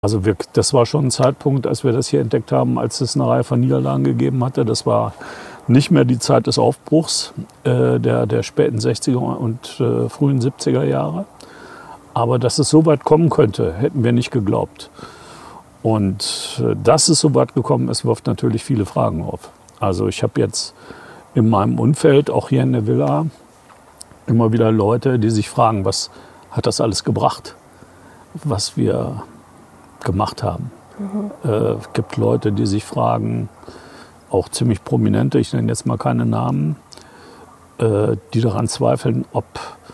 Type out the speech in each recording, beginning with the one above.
Also das war schon ein Zeitpunkt, als wir das hier entdeckt haben, als es eine Reihe von Niederlagen gegeben hatte. Das war nicht mehr die Zeit des Aufbruchs der späten 60er und frühen 70er Jahre. Aber dass es so weit kommen könnte, hätten wir nicht geglaubt. Und dass es so weit gekommen ist, wirft natürlich viele Fragen auf. Also ich habe jetzt in meinem Umfeld, auch hier in der Villa, immer wieder Leute, die sich fragen, was hat das alles gebracht, was wir gemacht haben. Es gibt Leute, die sich fragen, auch ziemlich prominente, ich nenne jetzt mal keine Namen, die daran zweifeln, ob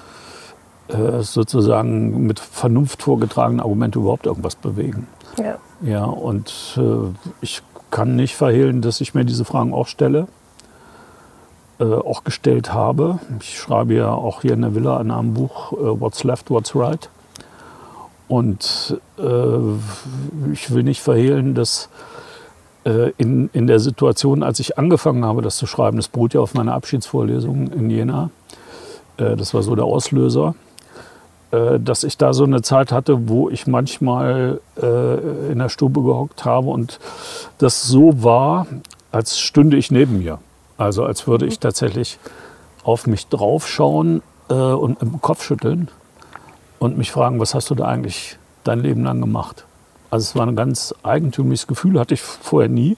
sozusagen mit Vernunft vorgetragenen Argumente überhaupt irgendwas bewegen. Ja. Ja, und ich kann nicht verhehlen, dass ich mir diese Fragen auch stelle, auch gestellt habe. Ich schreibe ja auch hier in der Villa an einem Buch What's Left, What's Right. Und ich will nicht verhehlen, dass in der Situation, als ich angefangen habe, das zu schreiben, das beruht ja auf meiner Abschiedsvorlesung in Jena, das war so der Auslöser, dass ich da so eine Zeit hatte, wo ich manchmal in der Stube gehockt habe und das so war, als stünde ich neben mir. Also als würde ich tatsächlich auf mich draufschauen und im Kopf schütteln und mich fragen, was hast du da eigentlich dein Leben lang gemacht? Also es war ein ganz eigentümliches Gefühl, hatte ich vorher nie.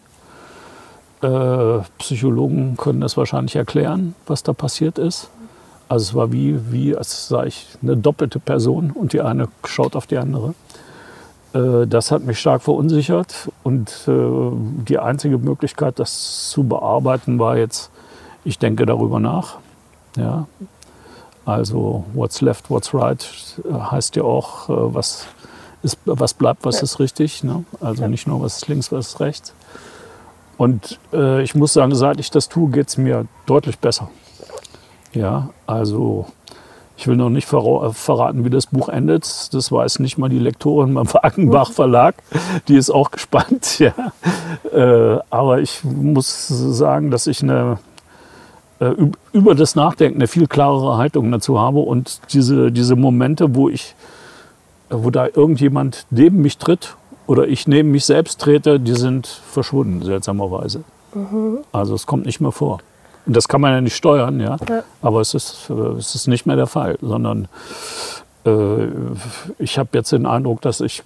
Psychologen können das wahrscheinlich erklären, was da passiert ist. Also es war wie als sei ich eine doppelte Person und die eine schaut auf die andere. Das hat mich stark verunsichert und die einzige Möglichkeit, das zu bearbeiten, war jetzt, ich denke darüber nach. Ja. Also what's left, what's right heißt ja auch, was bleibt, was ist richtig. Ne? Also nicht nur, was ist links, was ist rechts. Und ich muss sagen, seit ich das tue, geht es mir deutlich besser. Ja, also ich will noch nicht verraten, wie das Buch endet. Das weiß nicht mal die Lektorin beim Wagenbach Verlag. Die ist auch gespannt. Ja. Aber ich muss sagen, dass ich über das Nachdenken eine viel klarere Haltung dazu habe. Und diese Momente, wo da irgendjemand neben mich tritt oder ich neben mich selbst trete, die sind verschwunden, seltsamerweise. Also es kommt nicht mehr vor. Und das kann man ja nicht steuern, ja. Aber es ist nicht mehr der Fall, sondern ich habe jetzt den Eindruck, dass ich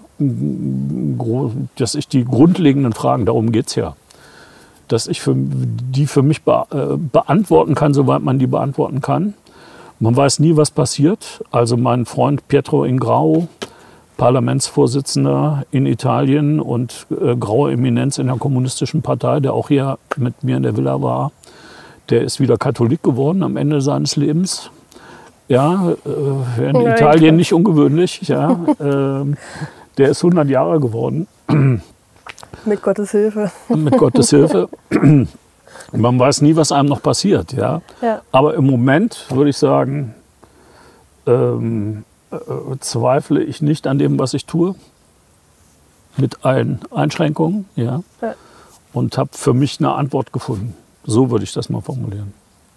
die grundlegenden Fragen, darum geht es ja, dass ich die für mich beantworten kann, soweit man die beantworten kann. Man weiß nie, was passiert. Also mein Freund Pietro Ingrao, Parlamentsvorsitzender in Italien und graue Eminenz in der Kommunistischen Partei, der auch hier mit mir in der Villa war, der ist wieder Katholik geworden am Ende seines Lebens. Ja, in Italien nicht ungewöhnlich. Ja, der ist 100 Jahre geworden. Mit Gottes Hilfe. Mit Gottes Hilfe. Man weiß nie, was einem noch passiert. Ja? Ja. Aber im Moment würde ich sagen, zweifle ich nicht an dem, was ich tue. Mit allen Einschränkungen. Ja? Und habe für mich eine Antwort gefunden. So würde ich das mal formulieren.